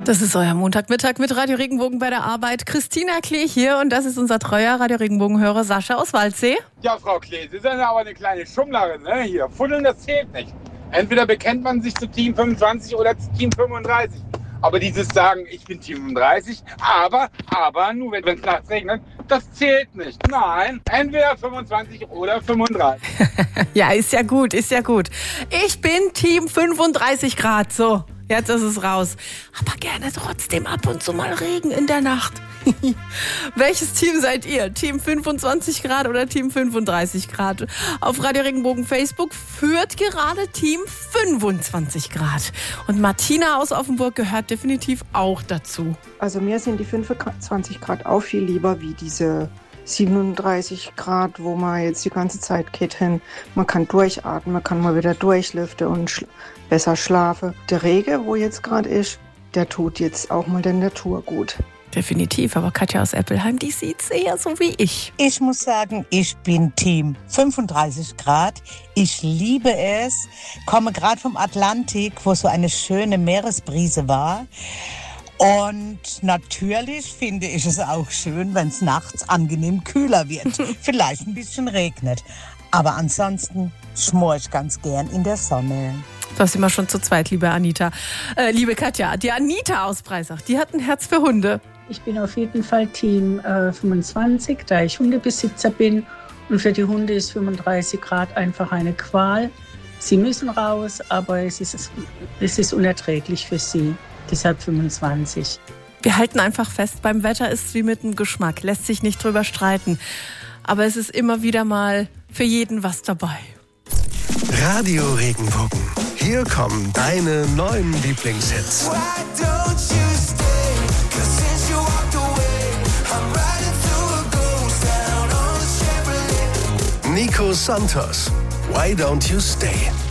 Das ist euer Montagmittag mit Radio Regenbogen bei der Arbeit. Christina Klee hier und das ist unser treuer Radio Regenbogen-Hörer Sascha aus Waldsee. Ja, Frau Klee, Sie sind aber eine kleine Schummlerin, ne? Hier, Fuddeln, das zählt nicht. Entweder bekennt man sich zu Team 25 oder zu Team 35. Aber dieses Sagen, ich bin Team 35, aber nur wenn es nachts regnet, das zählt nicht. Nein, entweder 25 oder 35. Ja, ist ja gut, ist ja gut. Ich bin Team 35 Grad, so. Jetzt ist es raus. Aber gerne trotzdem ab und zu mal Regen in der Nacht. Welches Team seid ihr? Team 25 Grad oder Team 35 Grad? Auf Radio Regenbogen Facebook führt gerade Team 25 Grad. Und Martina aus Offenburg gehört definitiv auch dazu. Also mir sind die 25 Grad auch viel lieber wie diese 37 Grad, wo man jetzt die ganze Zeit geht hin. Man kann durchatmen, man kann mal wieder durchlüften und besser schlafen. Der Regen, wo jetzt gerade ist, der tut jetzt auch mal der Natur gut. Definitiv, aber Katja aus Eppelheim, die sieht's eher so wie ich. Ich muss sagen, ich bin Team 35 Grad. Ich liebe es. Komme gerade vom Atlantik, wo so eine schöne Meeresbrise war. Und natürlich finde ich es auch schön, wenn es nachts angenehm kühler wird. Vielleicht ein bisschen regnet. Aber ansonsten schmor ich ganz gern in der Sonne. Da sind wir schon zu zweit, liebe Anita. Liebe Katja, die Anita aus Breisach, die hat ein Herz für Hunde. Ich bin auf jeden Fall Team 25, da ich Hundebesitzer bin. Und für die Hunde ist 35 Grad einfach eine Qual. Sie müssen raus, aber es ist unerträglich für sie. Deshalb 25. Wir halten einfach fest, beim Wetter ist es wie mit dem Geschmack, lässt sich nicht drüber streiten. Aber es ist immer wieder mal für jeden was dabei. Radio Regenbogen. Hier kommen deine neuen Lieblingshits. Nico Santos, Why Don't You Stay?